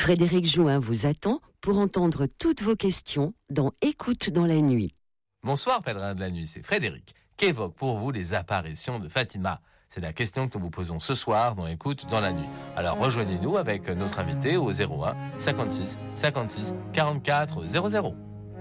Frédéric Jouin vous attend pour entendre toutes vos questions dans Écoute dans la nuit. Bonsoir pèlerins de la nuit, c'est Frédéric. Qu'évoquent pour vous les apparitions de Fatima ? C'est la question que nous vous posons ce soir dans Écoute dans la nuit. Alors rejoignez-nous avec notre invité au 01 56 56 44 00.